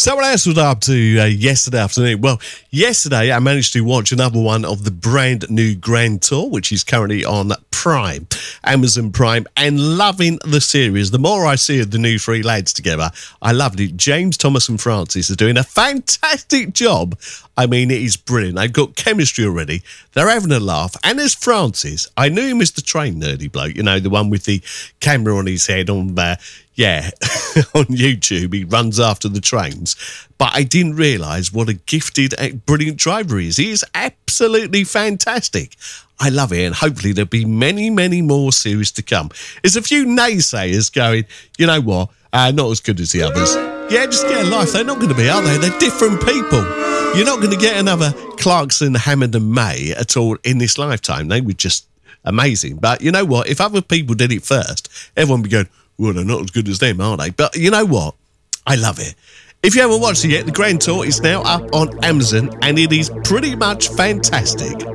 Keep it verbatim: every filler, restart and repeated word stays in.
So what else was I up to uh, yesterday afternoon? Well, yesterday I managed to watch another one of the brand new Grand Tour, which is currently on Prime, Amazon Prime, and loving the series. The more I see of the new three lads together, I loved it. James, Thomas and Francis are doing a fantastic job. I mean, it is brilliant. They've got chemistry already. They're having a laugh. And there's Francis. I knew him as the train nerdy bloke, you know, the one with the camera on his head on, uh, yeah, on YouTube. He runs after the trains. But I didn't realise what a gifted, brilliant driver he is. He is absolutely fantastic. I love it, and hopefully there'll be many, many more series to come. There's a few naysayers going, you know what, uh, not as good as the others. Yeah, just get a life. They're not going to be, are they? They're different people. You're not going to get another Clarkson, Hammond and May at all in this lifetime. They were just amazing. But you know what? If other people did it first, everyone would be going, well, they're not as good as them, are they? But you know what? I love it. If you haven't watched it yet, the Grand Tour is now up on Amazon, and it is pretty much fantastic.